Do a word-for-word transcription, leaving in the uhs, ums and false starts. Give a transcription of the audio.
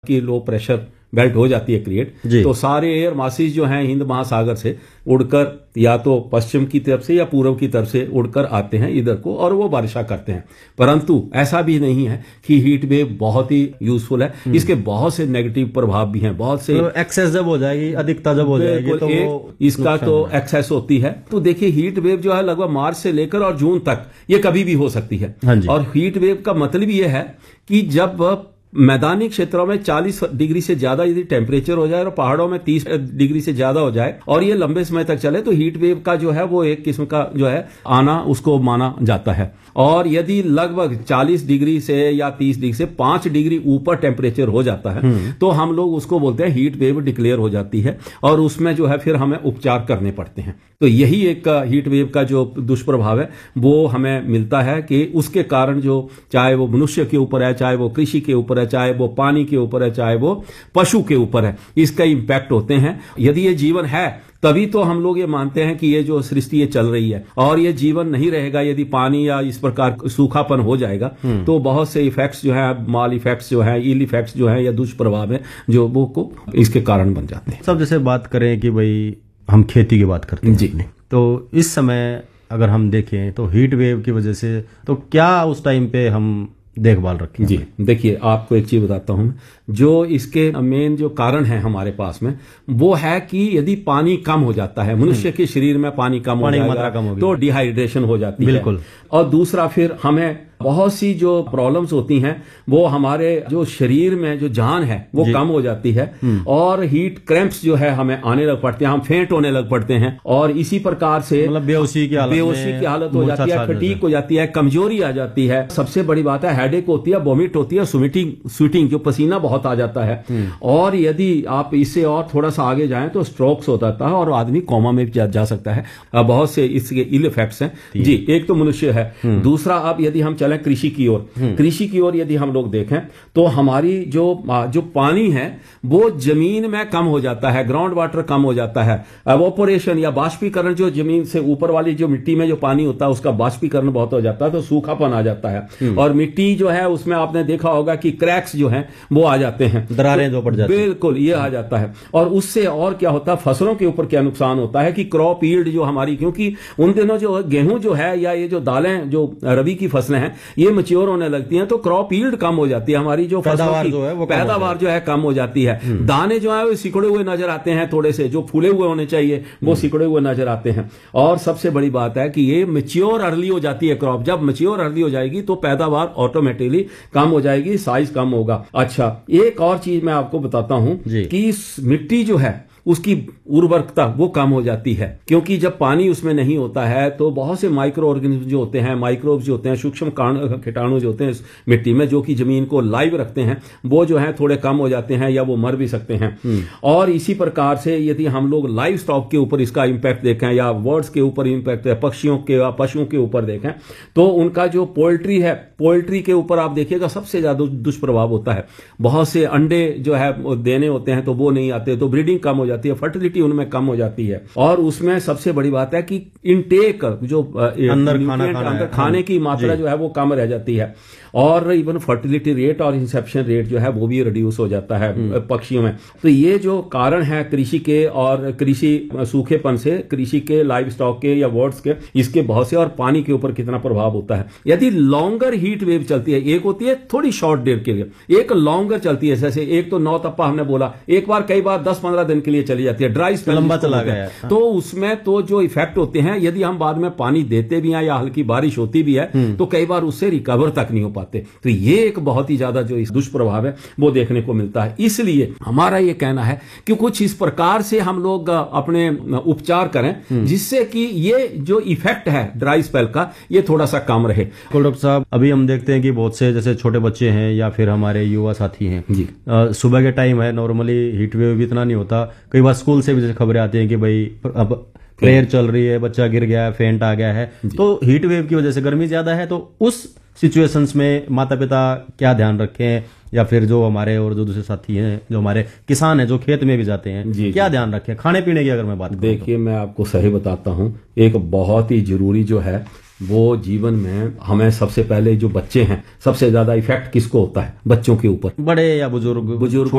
की low pressure belt हो जाती है क्रिएट, तो सारे एयर मासेस जो हैं हिंद महासागर से उड़कर या तो पश्चिम की तरफ से या पूर्व की तरफ से उड़कर आते हैं इधर को और वो वर्षा करते हैं। परंतु ऐसा भी नहीं है कि हीट वेव बहुत ही यूजफुल है, इसके बहुत से नेगेटिव प्रभाव भी हैं, बहुत से। तो एक्सेस जब हो जाएगी, अधिकता जब हो जाएगी तो वो इसका तो एक्सेस होती है। तो देखिए हीट वेव जो है लगभग मार्च से लेकर और जून तक ये कभी भी हो सकती है। और हीट वेव का मतलब ये है कि जब मैदानी क्षेत्रों में चालीस डिग्री से ज्यादा यदि टेम्परेचर हो जाए और पहाड़ों में तीस डिग्री से ज्यादा हो जाए और ये लंबे समय तक चले तो हीट वेव का जो है वो एक किस्म का जो है आना उसको माना जाता है। और यदि लगभग चालीस डिग्री से या तीस डिग्री से पांच डिग्री ऊपर टेम्परेचर हो जाता है तो हम लोग उसको बोलते हैं हीट वेव डिक्लेयर हो जाती है और उसमें जो है फिर हमें उपचार करने पड़ते हैं। तो यही एक हीट वेव का जो दुष्प्रभाव है वो हमें मिलता है कि उसके कारण जो चाहे वो मनुष्य के ऊपर है, चाहे वो कृषि के ऊपर है, चाहे वो पानी के ऊपर है, चाहे वो पशु के ऊपर है, इसका इम्पैक्ट होते हैं। यदि ये जीवन है तभी तो हम लोग ये मानते हैं कि ये जो सृष्टि ये चल रही है, और ये जीवन नहीं रहेगा यदि पानी या इस प्रकार सूखापन हो जाएगा तो बहुत से इफेक्ट्स जो है, माल इफेक्ट्स जो है, इल इफेक्ट्स जो है या दुष्प्रभाव है जो वो को इसके कारण बन जाते हैं। सब जैसे बात करें कि भाई हम खेती की बात करते हैं जी, तो इस समय अगर हम देखें तो हीट वेव की वजह से तो क्या उस टाइम पे हम देखभाल रखें? जी देखिए, आपको एक चीज बताता हूं, जो इसके मेन जो कारण है हमारे पास में वो है कि यदि पानी कम हो जाता है, मनुष्य के शरीर में पानी कम हो जाएगा तो डिहाइड्रेशन हो जाती है। बिल्कुल। और दूसरा फिर हमें बहुत सी जो प्रॉब्लम्स होती हैं वो हमारे जो शरीर में जो जान है वो कम हो जाती है और हीट क्रैम्प्स जो है हमें आने लग पड़ते हैं, हम फेंट होने लग पड़ते हैं और इसी प्रकार से मतलब बेहोशी की हालत बेहोशी की हालत हो जाती है, फटीग हो जाती है, कमजोरी आ जाती है। सबसे बड़ी बात है हेडेक होती है, वोमिट होती है, स्वेटिंग स्वेटिंग जो पसीना बहुत आ जाता है। और यदि आप इससे और थोड़ा सा आगे जाएं तो स्ट्रोक्स हो जाता है और आदमी कोमा में जा, जा सकता है। बहुत से इसके इल इफेक्ट्स हैं जी। एक तो मनुष्य है, दूसरा अब यदि हम कृषि की ओर कृषि की ओर यदि हम लोग देखें तो हमारी जो जो पानी है वो जमीन में कम हो जाता है, ग्राउंड वाटर कम हो जाता है, एवोपोरेशन या बाष्पीकरण जो जमीन से ऊपर वाली जो मिट्टी में जो पानी होता है उसका बाष्पीकरण बहुत हो जाता है तो सूखापन आ जाता है और मिट्टी जो है उसमें आपने देखा होगा कि क्रैक्स जो हैं वो आ जाते हैं, दरारें जो पड़ जाती हैं। बिल्कुल, ये आ जाता है। और उससे और क्या होता है, फसलों के ऊपर क्या नुकसान होता है कि क्रॉप यील्ड जो हमारी, क्योंकि उन दिनों जो गेहूं जो है या ये जो दालें जो रबी की फसलें हैं ये मैच्योर होने लगती हैं तो क्रॉप यील्ड कम हो जाती है, हमारी जो पैदावार जो है वो पैदावार जो है कम हो जाती है। दाने जो है वो सिकुड़े हुए नजर आते हैं, थोड़े से जो फूले हुए होने चाहिए वो सिकुड़े हुए नजर आते हैं। और सबसे बड़ी बात है कि ये मैच्योर अर्ली हो जाती है क्रॉप, जब मैच्योर अर्ली हो जाएगी तो पैदावार ऑटोमेटिकली कम हो जाएगी, साइज कम होगा। अच्छा, एक और चीज मैं आपको बताता हूं कि मिट्टी जो है उसकी उर्वरकता वो कम हो जाती है, क्योंकि जब पानी उसमें नहीं होता है तो बहुत से माइक्रो ऑर्गेनिज्म जो होते हैं, माइक्रोब्स जो होते हैं, सूक्ष्म कीटाणु जो होते हैं मिट्टी में जो कि जमीन को लाइव रखते हैं वो जो है थोड़े कम हो जाते हैं या वो मर भी सकते हैं। और इसी प्रकार से यदि हम लोग लाइव स्टॉक के ऊपर इसका इंपैक्ट देखें या बर्ड्स के ऊपर इंपैक्ट है, पक्षियों के या पशुओं के ऊपर देखें तो उनका जो पोल्ट्री है, पोल्ट्री के ऊपर आप देखिएगा सबसे ज्यादा दुष्प्रभाव होता है। बहुत से अंडे जो है देने होते हैं तो वो नहीं आते, तो ब्रीडिंग कम हो जाती है, फर्टिलिटी उनमें कम हो जाती है। और उसमें सबसे बड़ी बात है कि इनटेक जो अंदर खाना अंदर खाने की मात्रा जो है वो कम रह जाती है और इवन फर्टिलिटी रेट और इंसेप्शन रेट जो है वो भी रिड्यूस हो जाता है पक्षियों में। तो ये जो कारण है कृषि के और कृषि सूखेपन से, कृषि के, लाइव स्टॉक के या बर्ड्स के, इसके बहुत से, और पानी के ऊपर कितना प्रभाव होता है। यदि लॉन्गर हीट वेव चलती है, एक होती है थोड़ी शॉर्ट देर के लिए, एक लॉन्गर चलती है, जैसे एक तो नौ तप्पा हमने बोला, एक बार कई बार दस पंद्रह दिन के लिए चली जाती है, ड्राई स्पेल लंबा चला गया, तो उसमें तो जो इफेक्ट होते हैं, यदि हम बाद में पानी देते भी हैं या हल्की बारिश होती भी है तो कई बार उससे रिकवर तक नहीं हो पाते। तो ये एक बहुत ही ज्यादा जो इस दुष्प्रभाव है वो देखने को मिलता है। इसलिए हमारा ये कहना है कि कुछ इस प्रकार से हम लोग अपने उपचार करें जिससे कि ये जो इफेक्ट है ड्राई स्पेल का ये थोड़ा सा कम रहे। डॉक्टर साहब, अभी हम देखते हैं कि बहुत से जैसे छोटे बच्चे हैं या फिर हमारे युवा साथी हैं जी, आ, सुबह के टाइम है, नॉर्मली हीट वेव भी इतना नहीं होता, कई बार स्कूल से भी जैसे खबरें आती हैं कि भाई अब प्रेयर चल रही है, बच्चा गिर गया है, फेंट आ गया है, तो हीट वेव की वजह से गर्मी ज्यादा है, तो उस सिचुएशंस में माता पिता क्या ध्यान रखें, या फिर जो हमारे और जो दूसरे साथी हैं, जो हमारे किसान हैं, जो खेत में भी जाते हैं, जी, क्या जी. ध्यान रखें खाने पीने की अगर मैं बात करूं? देखिए, मैं आपको सही बताता हूं, एक बहुत ही जरूरी जो है वो जीवन में हमें सबसे पहले जो बच्चे हैं, सबसे ज्यादा इफेक्ट किसको होता है? बच्चों के ऊपर, बड़े या बुजुर्ग, बुजुर्ग